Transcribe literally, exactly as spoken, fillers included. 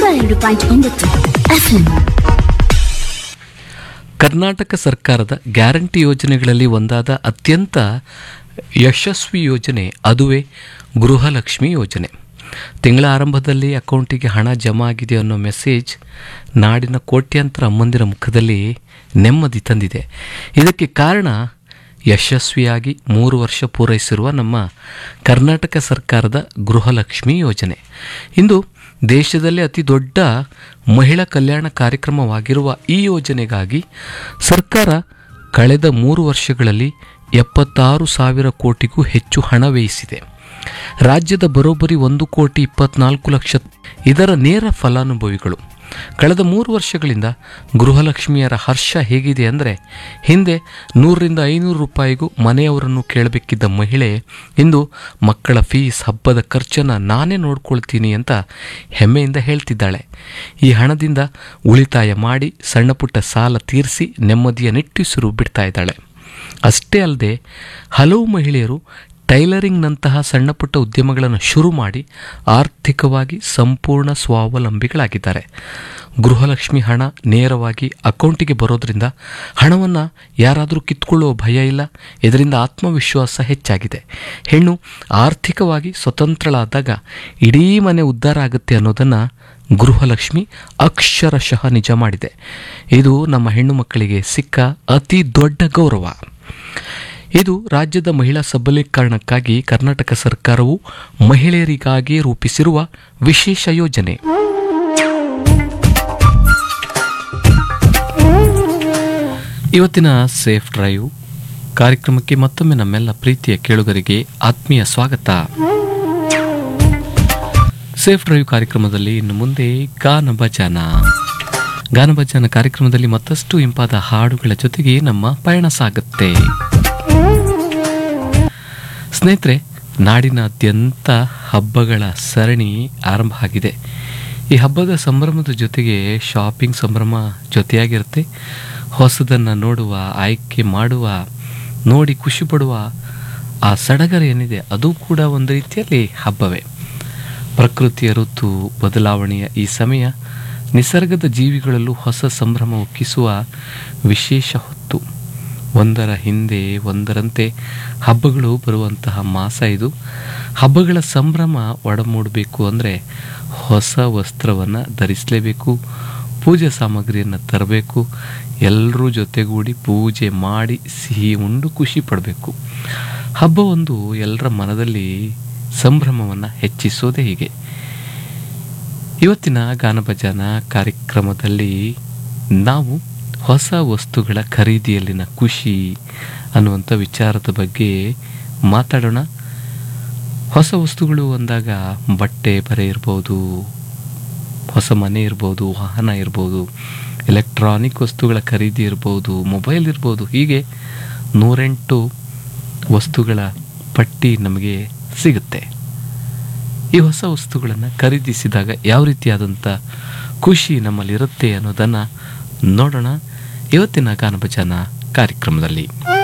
ಎರಡು ಪಾಯಿಂಟ್ ಒಂಬತ್ತು ಎಫ್ಎಂ. ಕರ್ನಾಟಕ ಸರ್ಕಾರದ ಗ್ಯಾರಂಟಿ ಯೋಜನೆಗಳಲ್ಲಿ ಒಂದಾದ ಅತ್ಯಂತ ಯಶಸ್ವಿ ಯೋಜನೆ ಅದುವೇ ಗೃಹಲಕ್ಷ್ಮಿ ಯೋಜನೆ. ತಿಂಗಳ ಆರಂಭದಲ್ಲಿ ಅಕೌಂಟಿಗೆ ಹಣ ಜಮಾ ಆಗಿದೆ ಅನ್ನೋ ಮೆಸೇಜ್ ನಾಡಿನ ಕೋಟ್ಯಾಂತರ ಅಮ್ಮಂದಿರ ಮುಖದಲ್ಲಿ ನೆಮ್ಮದಿ ತಂದಿದೆ. ಇದಕ್ಕೆ ಕಾರಣ ಯಶಸ್ವಿಯಾಗಿ ಮೂರು ವರ್ಷ ಪೂರೈಸಿರುವ ನಮ್ಮ ಕರ್ನಾಟಕ ಸರ್ಕಾರದ ಗೃಹಲಕ್ಷ್ಮಿ ಯೋಜನೆ. ಇಂದು ದೇಶದಲ್ಲೇ ಅತಿ ದೊಡ್ಡ ಮಹಿಳಾ ಕಲ್ಯಾಣ ಕಾರ್ಯಕ್ರಮವಾಗಿರುವ ಈ ಯೋಜನೆಗಾಗಿ ಸರ್ಕಾರ ಕಳೆದ ಮೂರು ವರ್ಷಗಳಲ್ಲಿ ಎಪ್ಪತ್ತಾರು ಸಾವಿರ ಕೋಟಿಗೂ ಹೆಚ್ಚು ಹಣ ವ್ಯಯಿಸಿದೆ. ರಾಜ್ಯದ ಬರೋಬ್ಬರಿ ಒಂದು ಕೋಟಿ ಇಪ್ಪತ್ನಾಲ್ಕು ಲಕ್ಷ ಇದರ ನೇರ ಫಲಾನುಭವಿಗಳು. ಕಳೆದ ಮೂರು ವರ್ಷಗಳಿಂದ ಗೃಹಲಕ್ಷ್ಮಿಯರ ಹರ್ಷ ಹೇಗಿದೆ ಅಂದರೆ, ಹಿಂದೆ ನೂರರಿಂದ ಐನೂರು ರೂಪಾಯಿಗೂ ಮನೆಯವರನ್ನು ಕೇಳಬೇಕಿದ್ದ ಮಹಿಳೆ ಇಂದು ಮಕ್ಕಳ ಫೀಸ್, ಹಬ್ಬದ ಖರ್ಚನ್ನು ನಾನೇ ನೋಡ್ಕೊಳ್ತೀನಿ ಅಂತ ಹೆಮ್ಮೆಯಿಂದ ಹೇಳ್ತಿದ್ದಾಳೆ. ಈ ಹಣದಿಂದ ಉಳಿತಾಯ ಮಾಡಿ ಸಣ್ಣ ಪುಟ್ಟ ಸಾಲ ತೀರಿಸಿ ನೆಮ್ಮದಿಯ ನಿಟ್ಟುಸಿರು ಬಿಡ್ತಾ ಇದ್ದಾಳೆ. ಅಷ್ಟೇ ಅಲ್ಲದೆ ಹಲವು ಮಹಿಳೆಯರು ಟೈಲರಿಂಗ್ನಂತಹ ಸಣ್ಣ ಪುಟ್ಟ ಉದ್ಯಮಗಳನ್ನು ಶುರು ಮಾಡಿ ಆರ್ಥಿಕವಾಗಿ ಸಂಪೂರ್ಣ ಸ್ವಾವಲಂಬಿಗಳಾಗಿದ್ದಾರೆ. ಗೃಹಲಕ್ಷ್ಮಿ ಹಣ ನೇರವಾಗಿ ಅಕೌಂಟಿಗೆ ಬರೋದ್ರಿಂದ ಹಣವನ್ನು ಯಾರಾದರೂ ಕಿತ್ಕೊಳ್ಳುವ ಭಯ ಇಲ್ಲ. ಇದರಿಂದ ಆತ್ಮವಿಶ್ವಾಸ ಹೆಚ್ಚಾಗಿದೆ. ಹೆಣ್ಣು ಆರ್ಥಿಕವಾಗಿ ಸ್ವತಂತ್ರಳಾದಾಗ ಇಡೀ ಮನೆ ಉದ್ಧಾರ ಆಗುತ್ತೆ ಅನ್ನೋದನ್ನು ಗೃಹಲಕ್ಷ್ಮಿ ಅಕ್ಷರಶಃ ನಿಜ ಮಾಡಿದೆ. ಇದು ನಮ್ಮ ಹೆಣ್ಣು ಮಕ್ಕಳಿಗೆ ಸಿಕ್ಕ ಅತಿ ದೊಡ್ಡ ಗೌರವ. ಇದು ರಾಜ್ಯದ ಮಹಿಳಾ ಸಬಲೀಕರಣಕ್ಕಾಗಿ ಕರ್ನಾಟಕ ಸರ್ಕಾರವು ಮಹಿಳೆಯರಿಗಾಗಿ ರೂಪಿಸಿರುವ ವಿಶೇಷ ಯೋಜನೆ. ಇವತ್ತಿನ ಸೇಫ್ ಡ್ರೈವ್ ಕಾರ್ಯಕ್ರಮಕ್ಕೆ ಮತ್ತೊಮ್ಮೆ ನಮ್ಮೆಲ್ಲ ಪ್ರೀತಿಯ ಕೇಳುಗರಿಗೆ ಆತ್ಮೀಯ ಸ್ವಾಗತ. ಸೇಫ್ ಡ್ರೈವ್ ಕಾರ್ಯಕ್ರಮದಲ್ಲಿ ಇನ್ನು ಮುಂದೆ ಗಾನ ಭಜನ ಗಾನ ಭಜನ ಕಾರ್ಯಕ್ರಮದಲ್ಲಿ ಮತ್ತಷ್ಟು ಇಂಪಾದ ಹಾಡುಗಳ ಜೊತೆಗೆ ನಮ್ಮ ಪಯಣ ಸಾಗುತ್ತೆ. ಸ್ನೇಹಿತರೆ, ನಾಡಿನಾದ್ಯಂತ ಹಬ್ಬಗಳ ಸರಣಿ ಆರಂಭ ಆಗಿದೆ. ಈ ಹಬ್ಬದ ಸಂಭ್ರಮದ ಜೊತೆಗೆ ಶಾಪಿಂಗ್ ಸಂಭ್ರಮ ಜೊತೆಯಾಗಿರುತ್ತೆ. ಹೊಸದನ್ನು ನೋಡುವ, ಆಯ್ಕೆ ಮಾಡುವ, ನೋಡಿ ಖುಷಿ ಪಡುವ ಆ ಸಡಗರ ಏನಿದೆ ಅದು ಕೂಡ ಒಂದು ರೀತಿಯಲ್ಲಿ ಹಬ್ಬವೇ. ಪ್ರಕೃತಿಯ ಋತು ಬದಲಾವಣೆಯ ಈ ಸಮಯ ನಿಸರ್ಗದ ಜೀವಿಗಳಲ್ಲೂ ಹೊಸ ಸಂಭ್ರಮ ಉಕ್ಕಿಸುವ ವಿಶೇಷ ಹೊತ್ತು. ಒಂದರ ಹಿಂದೆ ಒಂದರಂತೆ ಹಬ್ಬಗಳು ಬರುವಂತಹ ಮಾಸ ಇದು. ಹಬ್ಬಗಳ ಸಂಭ್ರಮ ಒಡಮೂಡಬೇಕು ಅಂದರೆ ಹೊಸ ವಸ್ತ್ರವನ್ನು ಧರಿಸಲೇಬೇಕು, ಪೂಜೆ ಸಾಮಗ್ರಿಯನ್ನು ತರಬೇಕು, ಎಲ್ಲರೂ ಜೊತೆಗೂಡಿ ಪೂಜೆ ಮಾಡಿ ಸಿಹಿ ಉಂಡು ಖುಷಿ ಪಡಬೇಕು. ಹಬ್ಬ ಒಂದು ಎಲ್ಲರ ಮನದಲ್ಲಿ ಸಂಭ್ರಮವನ್ನು ಹೆಚ್ಚಿಸೋದೇ ಹೀಗೆ. ಇವತ್ತಿನ ಗಾನಭಜನ ಕಾರ್ಯಕ್ರಮದಲ್ಲಿ ನಾವು ಹೊಸ ವಸ್ತುಗಳ ಖರೀದಿಯಲ್ಲಿನ ಖುಷಿ ಅನ್ನುವಂಥ ವಿಚಾರದ ಬಗ್ಗೆ ಮಾತಾಡೋಣ. ಹೊಸ ವಸ್ತುಗಳು ಅಂದಾಗ ಬಟ್ಟೆ ಬರೆ ಇರ್ಬೋದು, ಹೊಸ ಮನೆ ಇರ್ಬೋದು, ವಾಹನ ಇರ್ಬೋದು, ಎಲೆಕ್ಟ್ರಾನಿಕ್ ವಸ್ತುಗಳ ಖರೀದಿ ಇರ್ಬೋದು, ಮೊಬೈಲ್ ಇರ್ಬೋದು, ಹೀಗೆ ನೂರೆಂಟು ವಸ್ತುಗಳ ಪಟ್ಟಿ ನಮಗೆ ಸಿಗುತ್ತೆ. ಈ ಹೊಸ ವಸ್ತುಗಳನ್ನು ಖರೀದಿಸಿದಾಗ ಯಾವ ರೀತಿಯಾದಂಥ ಖುಷಿ ನಮ್ಮಲ್ಲಿರುತ್ತೆ ಅನ್ನೋದನ್ನು ನೋಡೋಣ ಇವತ್ತಿನ ಗಾನಭಜನ ಕಾರ್ಯಕ್ರಮದಲ್ಲಿ.